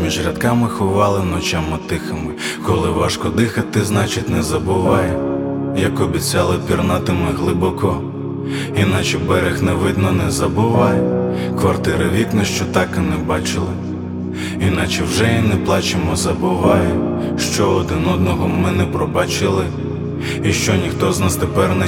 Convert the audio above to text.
між рядками ховали ночами тихими. Коли важко дихати, значить не забувай, як обіцяли, пірнатиме глибоко, іначе берег не видно, не забувай. Квартири, вікна, що так і не бачили, іначе вже і не плачемо, забувай, що один одного ми не пробачили, і що ніхто з нас тепер не